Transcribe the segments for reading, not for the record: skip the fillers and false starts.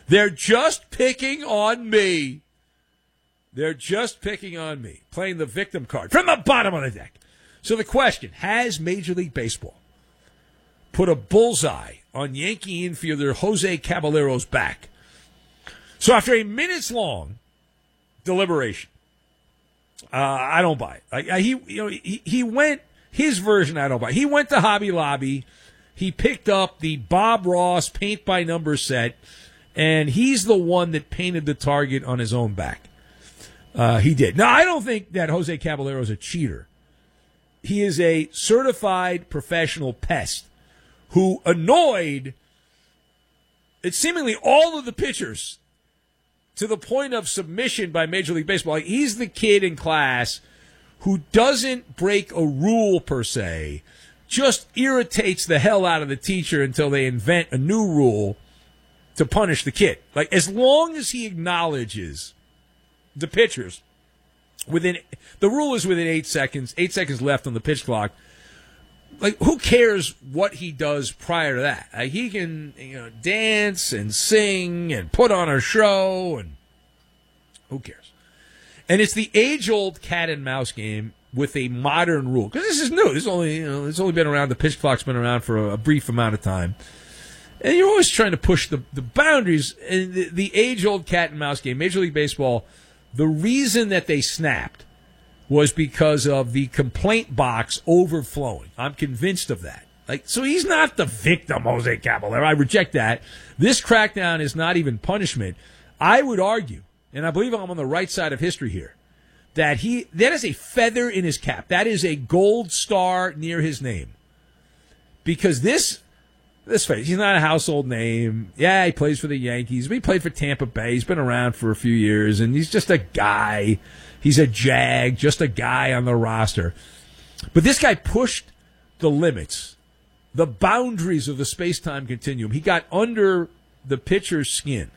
They're just picking on me. They're just picking on me, playing the victim card from the bottom of the deck. So the question, has Major League Baseball put a bullseye on Yankee infielder Jose Caballero's back? So after a minutes-long deliberation, I don't buy it. He went, his version I don't buy it. He went to Hobby Lobby. He picked up the Bob Ross paint-by-number set, and he's the one that painted the target on his own back. He did. Now, I don't think that Jose Caballero is a cheater. He is a certified professional pest who annoyed seemingly all of the pitchers to the point of submission by Major League Baseball. Like, he's the kid in class who doesn't break a rule per se, just irritates the hell out of the teacher until they invent a new rule to punish the kid. Like, as long as he acknowledges the pitchers, the rule is within 8 seconds, 8 seconds left on the pitch clock. Like, who cares what he does prior to that? He can, dance and sing and put on a show, and who cares? And it's the age-old cat and mouse game with a modern rule, because this is new. This is only, it's only been around. The pitch clock's been around for a brief amount of time, and you're always trying to push the boundaries. And the age-old cat and mouse game, Major League Baseball. The reason that they snapped was because of the complaint box overflowing. I'm convinced of that. So he's not the victim, Jose Caballero. I reject that. This crackdown is not even punishment. I would argue, and I believe I'm on the right side of history here, that is a feather in his cap. That is a gold star near his name. Because this face, he's not a household name. Yeah, he plays for the Yankees, but he played for Tampa Bay. He's been around for a few years, and he's just a guy. He's a jag, just a guy on the roster. But this guy pushed the limits, the boundaries of the space-time continuum. He got under the pitcher's skin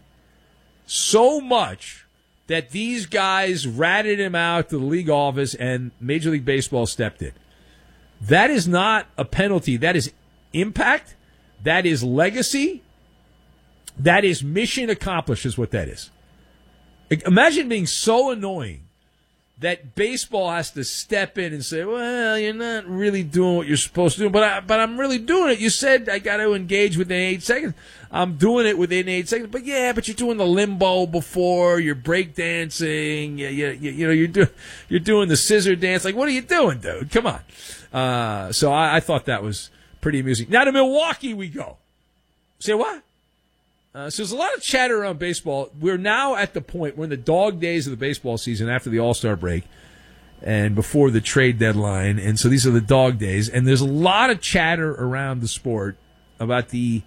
so much that these guys ratted him out to the league office, and Major League Baseball stepped in. That is not a penalty. That is impact. That is legacy. That is mission accomplished, is what that is. Imagine being so annoying that baseball has to step in and say, well, you're not really doing what you're supposed to do, but I'm really doing it. You said I got to engage within 8 seconds. I'm doing it within 8 seconds. But you're doing the limbo before, you're breakdancing, you're doing the scissor dance. Like, what are you doing, dude? Come on. So I thought that was pretty amusing. Now to Milwaukee we go. Say what? So there's a lot of chatter around baseball. We're now at the point, we're in the dog days of the baseball season after the All-Star break and before the trade deadline. And so these are the dog days. And there's a lot of chatter around the sport about the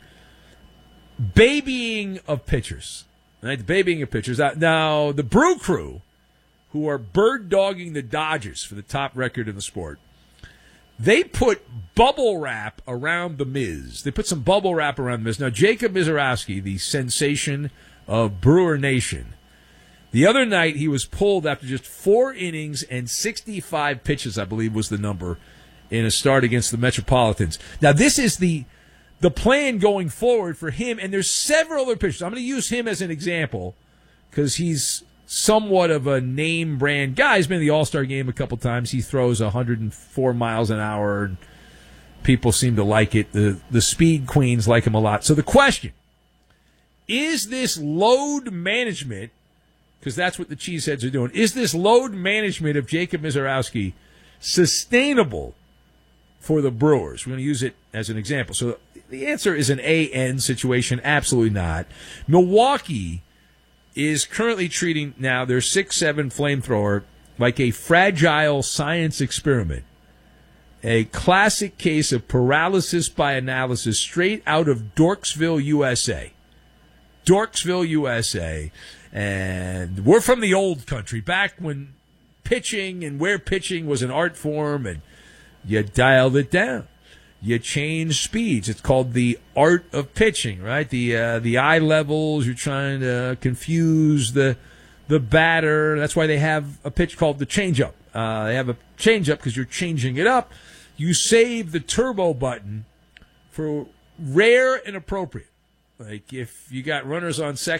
babying of pitchers. Right? The babying of pitchers. Now, the Brew Crew, who are bird-dogging the Dodgers for the top record in the sport, they put bubble wrap around the Miz. They put some bubble wrap around the Miz. Now, Jacob Mizorowski, the sensation of Brewer Nation, the other night he was pulled after just 4 innings and 65 pitches, I believe was the number, in a start against the Metropolitans. Now, this is the plan going forward for him, and there's several other pitchers. I'm going to use him as an example because he's somewhat of a name brand guy. He's been in the All-Star game a couple times. He throws 104 miles an hour, and people seem to like it. The speed queens like him a lot. So the question, is this load management, because that's what the cheeseheads are doing, is this load management of Jacob Mizorowski sustainable for the Brewers? We're going to use it as an example. So the answer is an AN situation. Absolutely not. Milwaukee is currently treating now their 6'7" flamethrower like a fragile science experiment. A classic case of paralysis by analysis straight out of Dorksville, USA. Dorksville, USA. And we're from the old country, back when pitching and where pitching was an art form, and you dialed it down. You change speeds. It's called the art of pitching, right? The eye levels. You're trying to confuse the batter. That's why they have a pitch called the changeup. They have a changeup because you're changing it up. You save the turbo button for rare and appropriate. Like if you got runners on second.